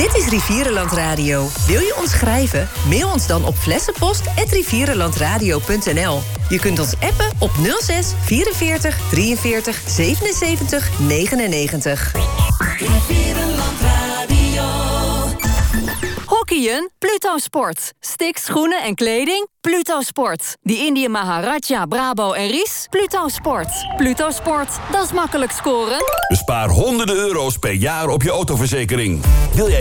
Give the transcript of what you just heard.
Dit is Rivierenland Radio. Wil je ons schrijven? Mail ons dan op flessenpost@rivierenlandradio.nl. Je kunt ons appen op 06 44 43 77 99. Rivierenland Radio. Hockeyen? Pluto Sport. Sticks, schoenen en kleding? Pluto Sport. Die Indië Maharaja, Brabo en Ries? Pluto Sport. Pluto Sport, dat is makkelijk scoren. Bespaar honderden euro's per jaar op je autoverzekering. Wil jij